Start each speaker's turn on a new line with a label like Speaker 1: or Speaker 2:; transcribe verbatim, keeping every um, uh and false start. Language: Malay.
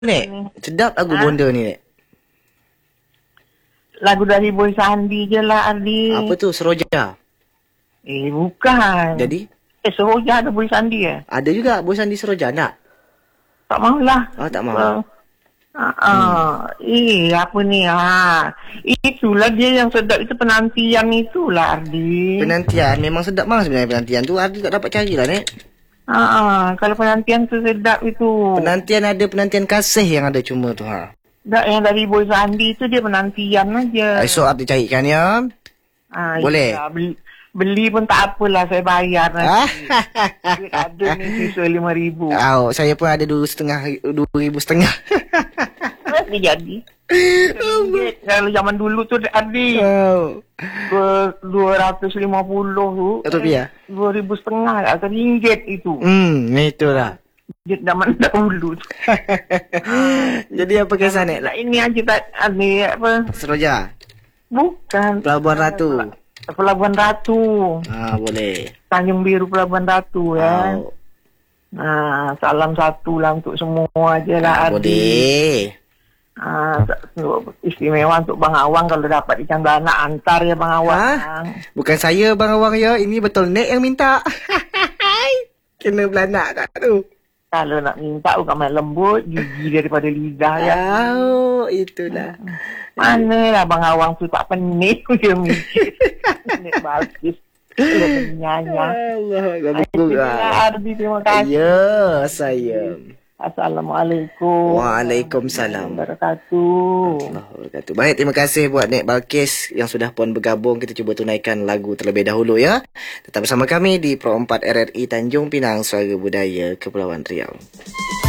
Speaker 1: Nek, sedap lagu
Speaker 2: Ha?
Speaker 1: Bonda ni, Nek.
Speaker 2: Lagu dari Boy Sandi je lah, Ardi.
Speaker 1: Apa tu? Seroja.
Speaker 2: Eh, bukan.
Speaker 1: Jadi?
Speaker 2: Eh, Seroja ada Boy Sandi eh?
Speaker 1: Ada juga Boy Sandi Seroja, nak?
Speaker 2: Tak maulah.
Speaker 1: Oh, tak mau.
Speaker 2: Uh, uh, uh. Eh, apa ni? Ha. Itulah dia yang sedap. Itu penantian itulah, Ardi.
Speaker 1: Penantian memang sedap mah sebenarnya penantian tu. Ada tak dapat carilah, Nek.
Speaker 2: Ha, uh, kalau penantian tu sedap itu.
Speaker 1: Penantian ada penantian kasih yang ada cuma tu, ha.
Speaker 2: Tak, yang dari Boy Sandi tu dia penantian aja.
Speaker 1: Esok Abdi carikan ya.
Speaker 2: Ha,
Speaker 1: Boleh?
Speaker 2: Ya, beli, beli pun tak apalah, saya bayar
Speaker 1: Ah.
Speaker 2: nanti. Duit ada ni sisa lima ribu.
Speaker 1: Oh, saya pun ada dua setengah, dua ribu setengah.
Speaker 2: Ni jadi. Ringgit. Kalau zaman dulu tu Adi
Speaker 1: Oh.
Speaker 2: dua dua ratus lima puluh tu.
Speaker 1: Rupiah?
Speaker 2: Dua ribu setengah atau ringgit itu.
Speaker 1: Hmm, itulah.
Speaker 2: Ringgit zaman dahulu tu.
Speaker 1: Jadi apa kisah, Nek?
Speaker 2: Nah, ini aja tak Adi apa?
Speaker 1: Seroja.
Speaker 2: Bukan.
Speaker 1: Pelabuhan Ratu.
Speaker 2: Pelabuhan Ratu.
Speaker 1: Ah, boleh.
Speaker 2: Tanjung Biru Pelabuhan Ratu ya.
Speaker 1: Oh.
Speaker 2: Nah, salam satu lah untuk semua aja lah
Speaker 1: Ah,
Speaker 2: Adi.
Speaker 1: boleh.
Speaker 2: Ah, istimewa untuk Bang Awang kalau dapat ikan belanak antar ya Bang Awang.
Speaker 1: Ha? Bukan saya Bang Awang ya. Ini betul Nek yang minta. Kena belanak tak tu.
Speaker 2: Kalau nak minta bukan main lembut, gigi daripada lidah ya.
Speaker 1: Oh, itulah.
Speaker 2: Manalah Bang Awang tu tak pening dia mikir. Nek bagus. Dia penyanyi.
Speaker 1: Allah, bagus
Speaker 2: Alhamdulillah
Speaker 1: lah.
Speaker 2: Ardi, terima kasih.
Speaker 1: Ya, saya.
Speaker 2: Assalamualaikum.
Speaker 1: Waalaikumsalam.
Speaker 2: Wabarakatuh.
Speaker 1: Allah wabarakatuh. Baik, terima kasih buat Nek Balkis yang sudah pun bergabung. Kita cuba tunaikan lagu terlebih dahulu ya. Tetap bersama kami di Pro empat R R I Tanjung Pinang, Suara Budaya Kepulauan Riau.